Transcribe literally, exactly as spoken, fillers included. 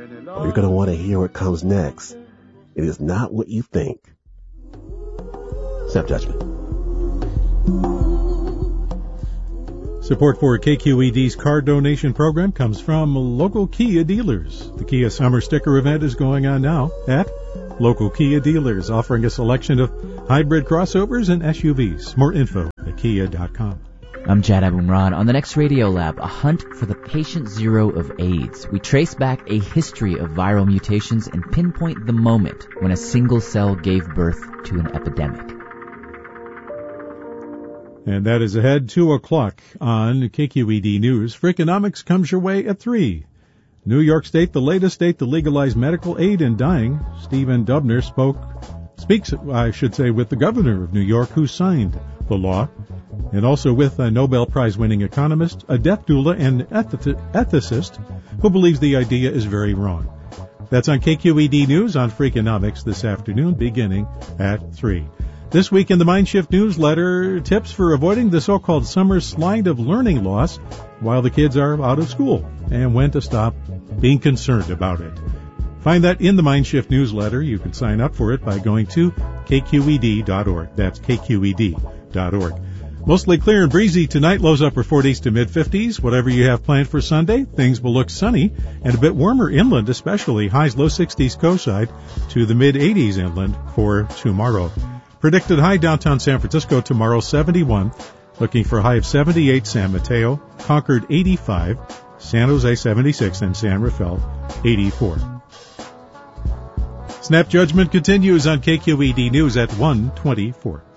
or you're going to want to hear what comes next. It is not what you think. Snap Judgment. Support for K Q E D's card donation program comes from local Kia dealers. The Kia Summer Sticker event is going on now at local Kia dealers, offering a selection of hybrid crossovers and S U Vs. More info at kia dot com. I'm Jad Abumrad. On the next Radio Lab, a hunt for the patient zero of AIDS. We trace back a history of viral mutations and pinpoint the moment when a single cell gave birth to an epidemic. And that is ahead two o'clock on K Q E D News. Freakonomics comes your way at three. New York State, the latest state to legalize medical aid in dying. Stephen Dubner spoke, speaks, I should say, with the governor of New York who signed the law, and also with a Nobel Prize-winning economist, a death doula, and eth- ethicist who believes the idea is very wrong. That's on K Q E D News on Freakonomics this afternoon, beginning at three. This week in the Mindshift newsletter, tips for avoiding the so-called summer slide of learning loss while the kids are out of school, and when to stop being concerned about it. Find that in the Mindshift newsletter. You can sign up for it by going to K Q E D dot org. That's K Q E D dot org. Mostly clear and breezy tonight, lows upper forties to mid-fifties. Whatever you have planned for Sunday, things will look sunny and a bit warmer inland, especially highs low sixties coastside to the mid-eighties inland for tomorrow. Predicted high downtown San Francisco tomorrow, seventy-one. Looking for a high of seventy-eight, San Mateo. Concord, eighty-five. San Jose, seventy-six. And San Rafael, eighty-four. Snap Judgment continues on K Q E D News at one twenty-four.